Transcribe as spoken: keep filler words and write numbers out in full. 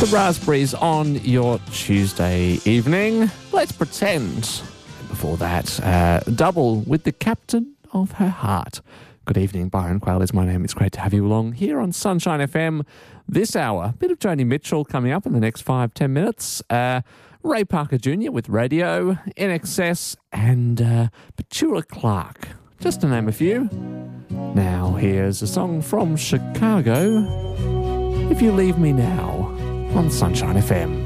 The Raspberries on your Tuesday evening. Let's pretend. And before that, uh, Double with the Captain of Her Heart. Good evening, Byron Quayle is my name. It's great to have you along here on Sunshine F M this hour. A bit of Joni Mitchell coming up in the next five, ten minutes. Uh, Ray Parker Junior with Radio, I N X S, and uh, Petula Clark, just to name a few. Now, here's a song from Chicago, If You Leave Me Now, on Sunshine F M.